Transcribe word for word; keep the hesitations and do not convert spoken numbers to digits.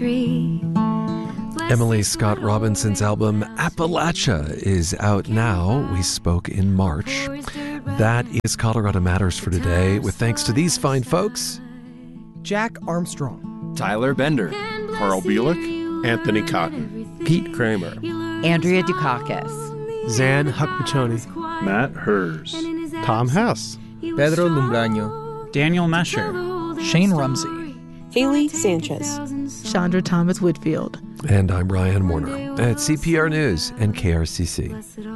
three. Emily Scott Robinson's album Appalachia is out now. We spoke in March. That is Colorado Matters for today, with thanks to these fine folks: Jack Armstrong, Tyler Bender, Carl Bielik, Anthony Cotton, Pete Kramer, Andrea Dukakis, Zan Huckmachoni, Matt Hers, Tom Hess, Pedro Lumbraño, Daniel Mesher, Shane Rumsey, Haley Sanchez, Chandra Thomas Whitfield. And I'm Ryan Warner at C P R News and K R C C.